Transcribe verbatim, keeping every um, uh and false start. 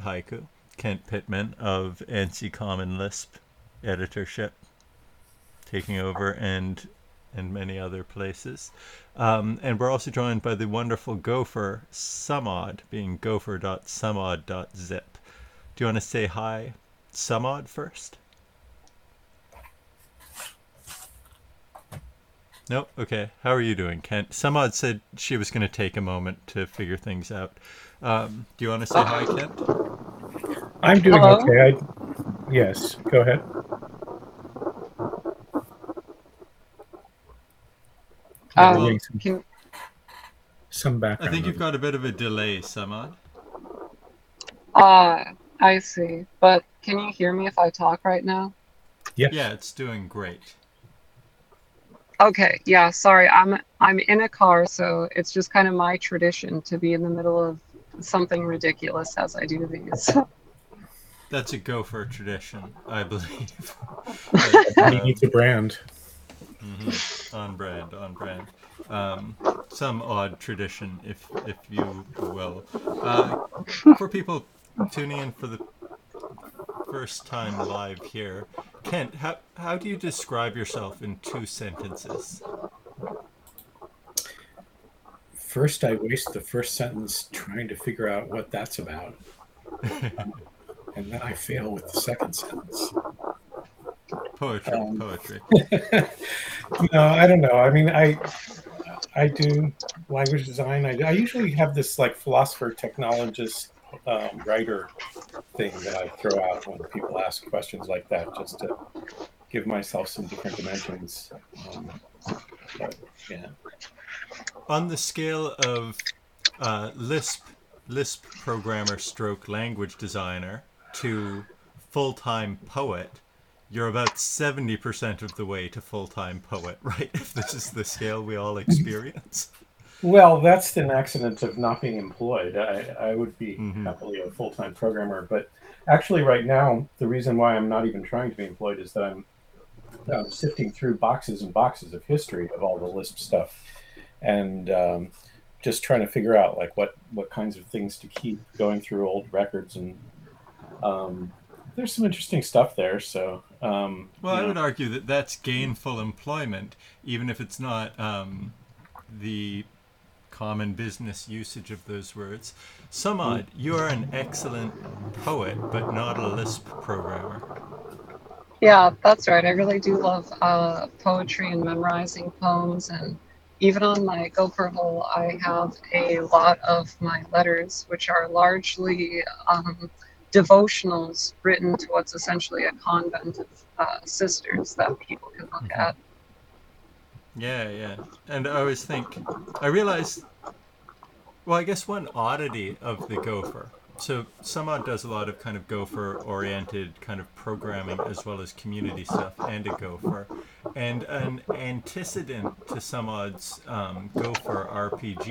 Haiku. Kent Pittman of ANSI Common Lisp editorship, taking over and and many other places. Um, and we're also joined by the wonderful Gopher Samad, being gopher dot samad dot zip. Do you want to say hi, Samad, first? Nope. Okay. How are you doing, Kent? Samad said she was going to take a moment to figure things out. Um, do you want to say hi, Kent? I'm doing Hello? okay. I, yes, go ahead. Yeah, we're Um, getting Well, some, can, some I background think you've noise. got a bit of a delay, Samad. uh, I see. But can you hear me if I talk right now? Yeah, Yes. it's doing great. Okay, yeah, sorry. I'm I'm in a car, so it's just kind of my tradition to be in the middle of something ridiculous as I do these. That's a gopher tradition, I believe. But Everybody needs um, a brand. mhm, on brand, on brand. Um, some odd tradition, if if you will. Uh, for people tuning in for the first time live here, Kent, how how do you describe yourself in two sentences? First, I waste the first sentence trying to figure out what that's about, and then I fail with the second sentence. Poetry, Um, poetry. no, I don't know. I mean, I I do language design. I, I usually have this like philosopher, technologist, um, writer thing that I throw out when people ask questions like that, just to give myself some different dimensions. Um, but yeah. On the scale of uh, Lisp Lisp programmer stroke language designer to full time poet, you're about seventy percent of the way to full time poet, right? If this is the scale we all experience. Well, that's an accident of not being employed. I, I would be Mm-hmm. happily a full time programmer, but actually, right now, the reason why I'm not even trying to be employed is that I'm um, sifting through boxes and boxes of history of all the Lisp stuff, and um, just trying to figure out like what what kinds of things to keep going through old records, and um, there's some interesting stuff there. So um, Well, you I know, would argue that that's gainful employment, even if it's not um, the common business usage of those words. Samad, you are an excellent poet, but not a Lisp programmer. Yeah, that's right. I really do love uh, poetry and memorizing poems. And even on my Gopher hole, I have a lot of my letters, which are largely um, devotionals written to what's essentially a convent of uh, sisters that people can look Mm-hmm. at. Yeah, yeah. And I always think, I realize, well, I guess one oddity of the Gopher. So Samad does a lot of kind of Gopher oriented kind of programming as well as community stuff and a Gopher. And an antecedent to Samad's um, Gopher R P G